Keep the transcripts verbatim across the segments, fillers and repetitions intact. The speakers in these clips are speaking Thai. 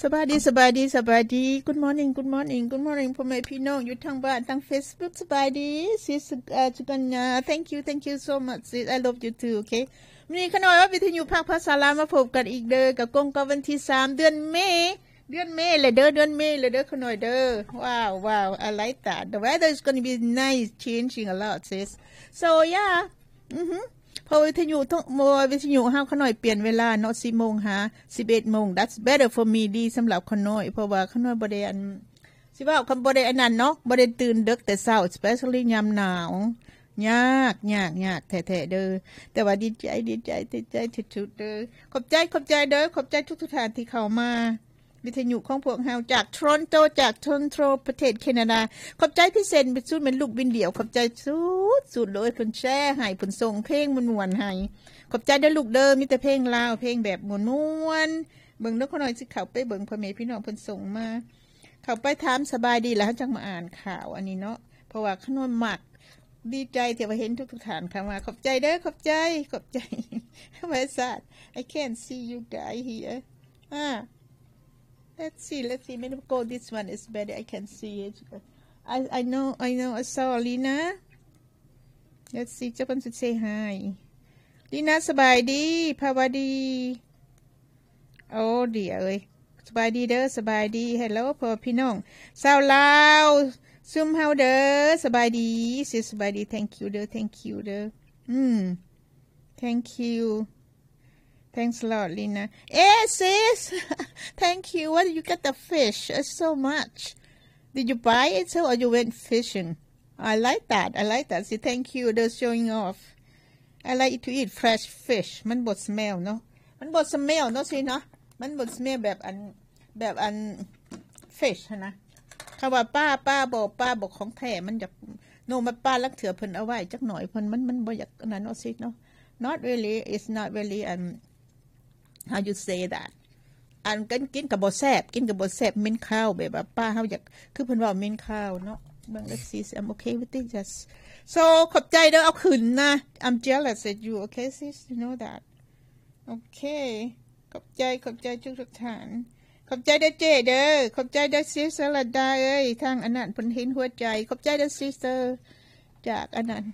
สบายดีสบายดีสบายดี Good morning Good morning Good morning พ่อแม่พี่น้องอยู่ทางบ้านทาง Facebook สบายดีซิสเอ่อสุกัญญา Thank you Thank you so much sis I love you too okay วันนี้ขน้อยว่าวิทยุภาคภาษาลาวมาพบกันอีกเด้อกับกงกับวันที่สามเดือนเมษเดือนเมษเลยเด้อเดือนเมษเลยเด้อขน้อยเด้อว้าวว้าว I like that the weather is going to be nice changing a lot sis so yeah อือฮึพอวิทยุทุกโมวิทยุเฮาขน้อยเปลี่ยนเวลาเนาะ สี่โมงหา สิบเอ็ดโมง That's better for me ดีสำหรับขน้อยเพราะว่าขน้อยบ่ได้อันสิว่าคำบ่ได้อันนั้นเนาะบ่ได้ตื่นดึกแต่เช้า especially ยามหนาวยากยากยากแท้ๆเด้อแต่ว่าดีใจดีใจดีใจสุดๆเด้อขอบใจขอบใจเด้อขอบใจทุกๆท่านที่เข้ามาวิทยุของพวกเฮาจากทรอนโตจากทรอนโตประเทศแคนาดาขอบใจพิเศษเป็นสุดเป็นลูกบินเดี่ยวขอบใจสุดสุดเลยเพิ่นแชร์ให้เพิ่นส่งเพลงม่วนๆให้ขอบใจเด้อลูกเด้อมีแต่เพลงลาวเพลงแบบม่วนๆเบิ่งเด้อขน้อยสิเข้าไปเบิ่งพ่อแม่พี่น้องเพิ่นส่งมาเข้าไปถามสบายดีแล้วจังมาอ่านข่าวอันนี้เนาะเพราะว่าขน้อยมักดีใจที่ว่าเห็นทุกๆท่านเข้ามาขอบใจเด้อขอบใจขอบใจ Why is that I can't see you guys here ah Let's see, let's see. Maybe go this one is better. I can see it. I I know, I know. I saw Lina. Let's see. Just want to say hi. Lina สบายดีภาวดีโอ้เดี๋ยวเอ้ยสบายดีเด้อสบายดี Hello พ่อพี่น้องชาวลาวซุมเฮาเด้อสบายดีสิสบายดี Thank you เด้อ Thank you เด้ออืม Thank you.Thanks a lot, Lina. Hey, sis. Thank you. What did you get the fish? It's so much. Did you buy it so or you went fishing? I like that. I like that. See, thank you. They're showing off. I like to eat fresh fish. มันบด smell เนาะมันบด smell เนาะสิเนาะมันบด smell แบบอันแบบอัน fish นะเขาว่าป้าป้าบอกป้าบอกของแท้มันอยากโนมาป้าลักเถื่อเพิ่นเอาไว้จักหน่อยเพิ่นมันมันบ่อยากอันนั้นเนาะสิเนาะ Not really. It's not really um how you say that อันกันกินกับบ่แซ่บกินกับบ่แซ่บเหม็นข้าวแบบว่าป้าเฮาอยากคือเพิ่นว่าเหม็นข้าวเนาะเบิ่ง let's see I'm okay with it just so ขอบใจเด้อเอาขึ้นนะ I'm jealous at you okay sis you know that okay ขอบใจขอบใจทุกๆท่านขอบใจเด้อเจ้เด้อขอบใจเด้อซิสสลัดดาเอ้ยทางอันนั้นเพิ่นเห็นหัวใจขอบใจเด้อซิสเตอร์จากอันนั้น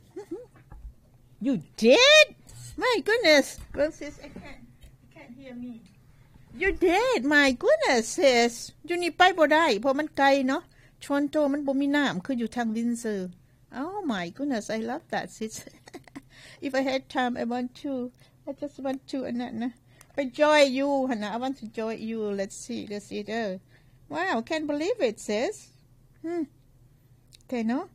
you did my goodness well sis I can't hear me you did my goodness sis อยู่นี่ไปบ่ได้เพราะมันไกลเนาะชอนโตมันบ่มีน้ำคืออยู่ทางวินเซอร์ oh my goodness I love that sis if I had time I want to I just want to อันนั้นนะไป join you หั่นนะ I want to join you let's see let's see there wow can't believe it sis hmm okay no